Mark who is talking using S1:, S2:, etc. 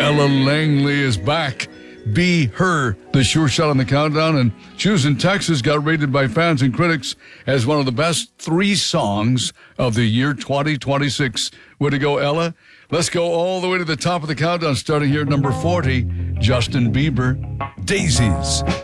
S1: Ella Langley is back. Be Her, the sure shot on the countdown. And Choosing Texas got rated by fans and critics as one of the best 3 songs of the year 2026. Way to go, Ella. Let's go all the way to the top of the countdown, starting here at number 40, Justin Bieber, Daisies.